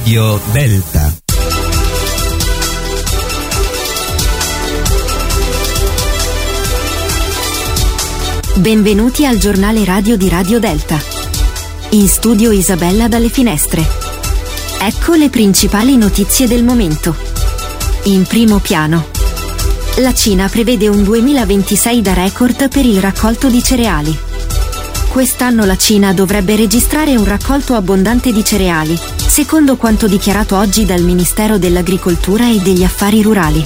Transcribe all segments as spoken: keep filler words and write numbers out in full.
Radio Delta. Benvenuti al giornale radio di Radio Delta. In studio Isabella dalle finestre. Ecco le principali notizie del momento. In primo piano. La Cina prevede un duemilaventisei da record per il raccolto di cereali. Quest'anno la Cina dovrebbe registrare un raccolto abbondante di cereali, secondo quanto dichiarato oggi dal Ministero dell'Agricoltura e degli Affari Rurali.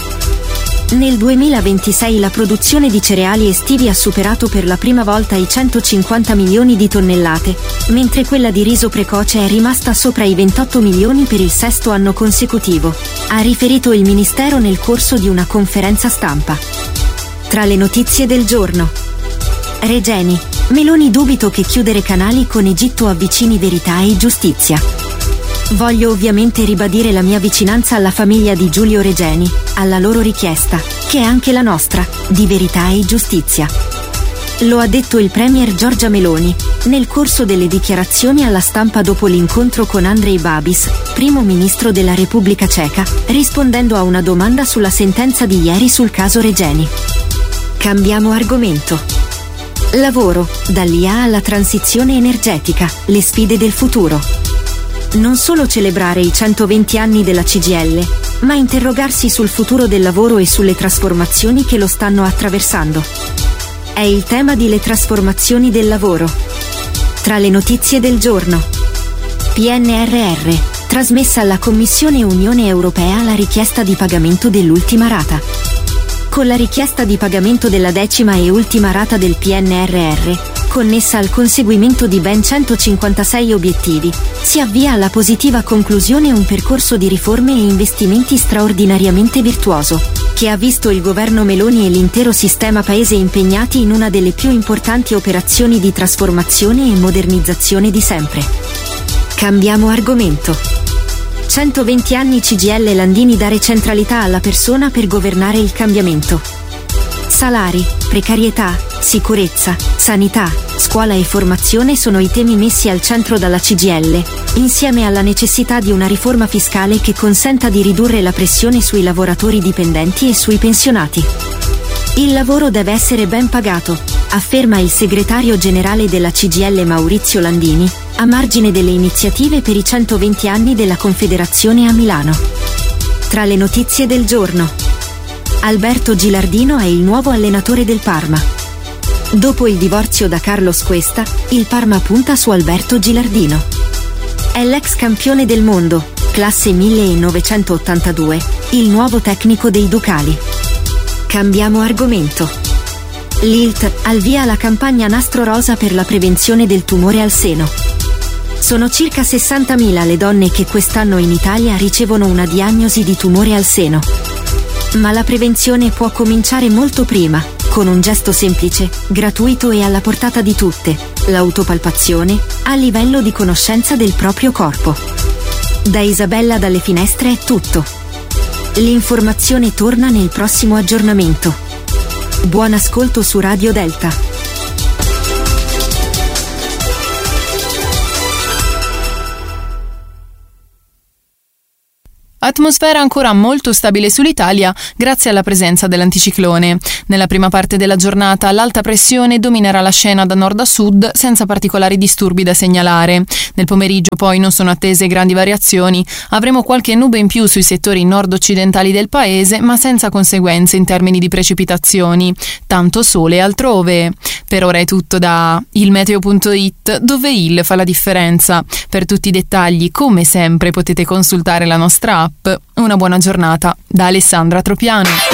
Nel duemilaventisei la produzione di cereali estivi ha superato per la prima volta i centocinquanta milioni di tonnellate, mentre quella di riso precoce è rimasta sopra i ventotto milioni per il sesto anno consecutivo, ha riferito il Ministero nel corso di una conferenza stampa. Tra le notizie del giorno. Regeni, Meloni dubito che chiudere canali con Egitto avvicini verità e giustizia. Voglio ovviamente ribadire la mia vicinanza alla famiglia di Giulio Regeni, alla loro richiesta, che è anche la nostra, di verità e giustizia. Lo ha detto il premier Giorgia Meloni, nel corso delle dichiarazioni alla stampa dopo l'incontro con Andrej Babis, primo ministro della Repubblica Ceca, rispondendo a una domanda sulla sentenza di ieri sul caso Regeni. Cambiamo argomento. Lavoro, dall'I A alla transizione energetica, le sfide del futuro. Non solo celebrare i centoventi anni della C G I L, ma interrogarsi sul futuro del lavoro e sulle trasformazioni che lo stanno attraversando. È il tema di Le trasformazioni del lavoro. Tra le notizie del giorno. P N R R, trasmessa alla Commissione Unione Europea la richiesta di pagamento dell'ultima rata. Con la richiesta di pagamento della decima e ultima rata del P N R R, connessa al conseguimento di ben centocinquantasei obiettivi, si avvia alla positiva conclusione un percorso di riforme e investimenti straordinariamente virtuoso, che ha visto il governo Meloni e l'intero sistema paese impegnati in una delle più importanti operazioni di trasformazione e modernizzazione di sempre. Cambiamo argomento. centoventi anni C G I L Landini, dare centralità alla persona per governare il cambiamento. Salari, precarietà, sicurezza, sanità, scuola e formazione sono i temi messi al centro dalla C G I L, insieme alla necessità di una riforma fiscale che consenta di ridurre la pressione sui lavoratori dipendenti e sui pensionati. Il lavoro deve essere ben pagato, afferma il segretario generale della C G I L Maurizio Landini, a margine delle iniziative per i centoventi anni della Confederazione a Milano. Tra le notizie del giorno. Alberto Gilardino è il nuovo allenatore del Parma. Dopo il divorzio da Carlos Cuesta, il Parma punta su Alberto Gilardino. È l'ex campione del mondo, classe millenovecentottantadue, il nuovo tecnico dei Ducali. Cambiamo argomento. L'I L T al via la campagna Nastro Rosa per la prevenzione del tumore al seno. Sono circa sessantamila le donne che quest'anno in Italia ricevono una diagnosi di tumore al seno. Ma la prevenzione può cominciare molto prima, con un gesto semplice, gratuito e alla portata di tutte, l'autopalpazione, a livello di conoscenza del proprio corpo. Da Isabella dalle finestre è tutto. L'informazione torna nel prossimo aggiornamento. Buon ascolto su Radio Delta. Atmosfera ancora molto stabile sull'Italia grazie alla presenza dell'anticiclone. Nella prima parte della giornata l'alta pressione dominerà la scena da nord a sud senza particolari disturbi da segnalare. Nel pomeriggio poi non sono attese grandi variazioni. Avremo qualche nube in più sui settori nord-occidentali del paese, ma senza conseguenze in termini di precipitazioni. Tanto sole altrove. Per ora è tutto da ilmeteo punto it, dove il fa la differenza. Per tutti i dettagli, come sempre, potete consultare la nostra app. Una buona giornata da Alessandra Tropiano.